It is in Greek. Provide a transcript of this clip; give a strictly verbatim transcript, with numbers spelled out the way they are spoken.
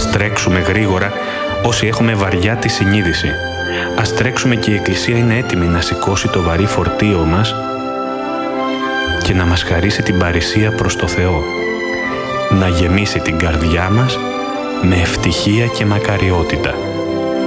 Ας τρέξουμε γρήγορα όσοι έχουμε βαριά τη συνείδηση. Ας τρέξουμε και η Εκκλησία είναι έτοιμη να σηκώσει το βαρύ φορτίο μας και να μας χαρίσει την παρησία προς το Θεό, να γεμίσει την καρδιά μας με ευτυχία και μακαριότητα.